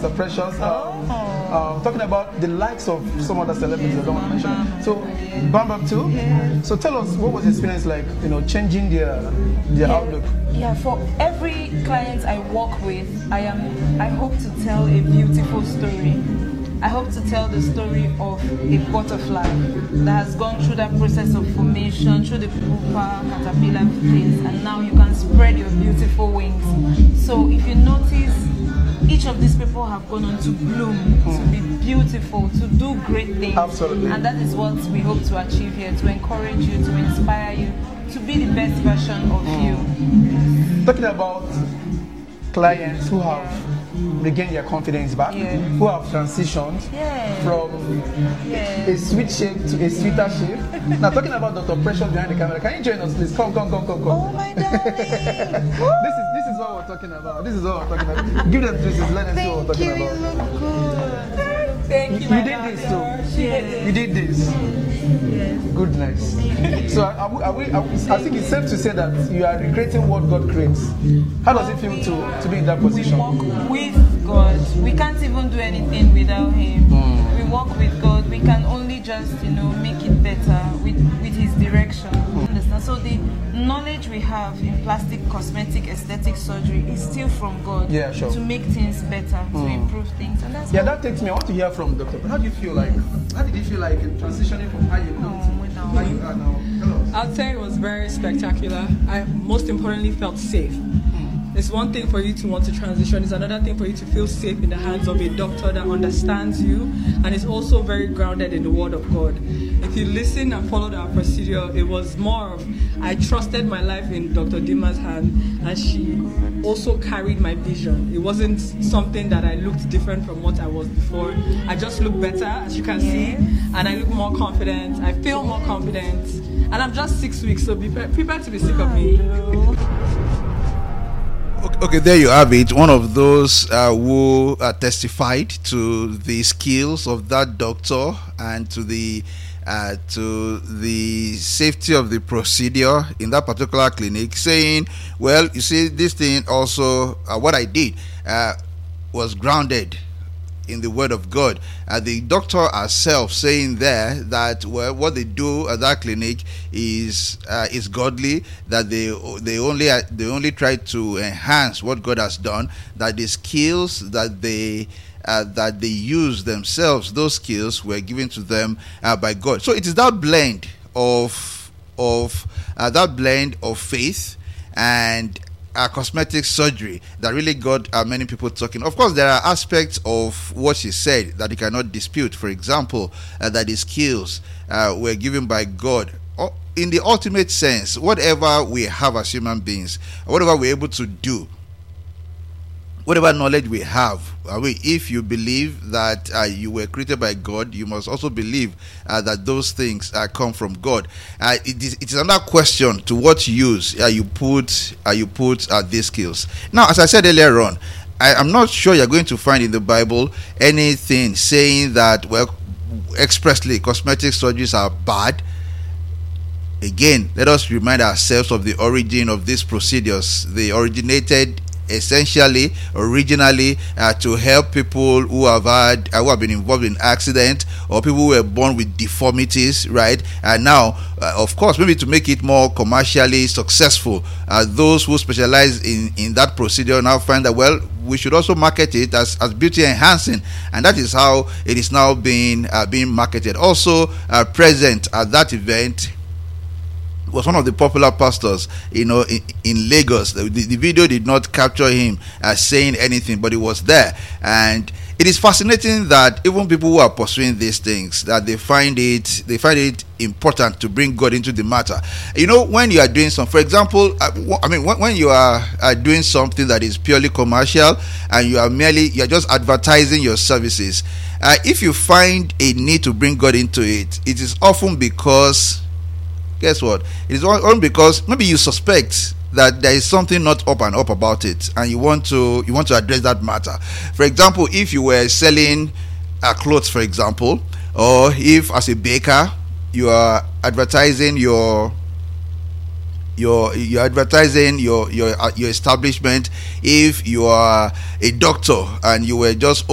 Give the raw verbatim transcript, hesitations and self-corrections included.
Pastor Precious. Um, uh, talking about the likes of some other celebrities. I don't want to mention. So, Bam Bam too. Yeah. So tell us, what was the experience like? You know, changing their their yeah. outlook. Yeah. For every client I work with, I am. I hope to tell a beautiful story. I hope to tell the story of a butterfly that has gone through that process of formation, through the pupa, caterpillar phase, and now you can spread your beautiful wings. So if you notice, each of these people have gone on to bloom, mm. to be beautiful, to do great things. Absolutely. And that is what we hope to achieve here, to encourage you, to inspire you, to be the best version of mm. you. Talking about clients who have regain their confidence back, yeah. who have transitioned yeah. from yeah. a sweet shape to a sweeter shape. Now, talking about Doctor Precious behind the camera, can you join us, please? Come, come, come, come, come. Oh my darling! this is this is what we're talking about. This is what we're talking about. Give them kisses. Let them see what we're talking you, about. You look good. Thank you. You, you did this too. Yes. You did this. Yes. Goodness. So, are we, are we, are we, I think it's safe to say that you are recreating what God creates. How does it feel to, to be in that position? We walk with God. We can't even do anything without Him. Mm. We walk with God. We can only just, you know, make it better with, with His direction. Mm. Understand? So the knowledge we have in plastic, cosmetic, aesthetic surgery is still from God. Yeah, sure. To make things better, mm. to improve things, and that's yeah. That takes me. I want to hear from Doctor How do you feel like? How did you feel like in transitioning from how you looked oh, to how you are now? Tell us. I'd say it was very spectacular. I most importantly felt safe. It's one thing for you to want to transition, it's another thing for you to feel safe in the hands of a doctor that understands you and is also very grounded in the Word of God. If you listen and followed our procedure, it was more of, I trusted my life in Doctor Dima's hand, and she also carried my vision. It wasn't something that I looked different from what I was before. I just look better, as you can see, and I look more confident. I feel more confident, and I'm just six weeks, so be prepared to be sick of me. Okay, there you have it. One of those uh, who uh, testified to the skills of that doctor and to the uh, to the safety of the procedure in that particular clinic, saying, "Well, you see, this thing also, uh, what I did uh, was grounded in the Word of God." Uh, the doctor herself saying there that, well, what they do at that clinic is uh, is godly, that they they only uh, they only try to enhance what God has done, that the skills that they uh, that they use themselves, those skills were given to them uh, by God. So it is that blend of of uh, that blend of faith and Uh, cosmetic surgery that really got uh, many people talking. Of course, there are aspects of what she said that you cannot dispute. For example, uh, that the skills uh, were given by God. Oh, in the ultimate sense, whatever we have as human beings, whatever we're able to do, whatever knowledge we have, uh, we, if you believe that uh, you were created by God, you must also believe uh, that those things uh, come from God. Uh, it is it is another question to what use uh, you put uh, you put uh, these skills. Now, as I said earlier on, I am not sure you're going to find in the Bible anything saying that, well, expressly cosmetic surgeries are bad. Again, let us remind ourselves of the origin of these procedures. They originated essentially originally uh, to help people who have had uh, who have been involved in accident, or people who were born with deformities, right? And now uh, of course, maybe to make it more commercially successful, uh, those who specialize in in that procedure now find that, well, we should also market it as, as beauty enhancing, and that is how it is now being uh, being marketed. Also uh, present at that event was one of the popular pastors, you know, in, in Lagos. The, the video did not capture him as saying anything, but he was there. And it is fascinating that even people who are pursuing these things, that they find it, they find it important to bring God into the matter. You know, when you are doing some, for example, I mean, when, when you are, are doing something that is purely commercial and you are merely, you are just advertising your services. Uh, if you find a need to bring God into it, it is often because, guess what? It is only because maybe you suspect that there is something not up and up about it, and you want to you want to address that matter. For example, if you were selling uh, clothes, for example, or if as a baker you are advertising your your you're advertising your your uh, your establishment, if you are a doctor and you were just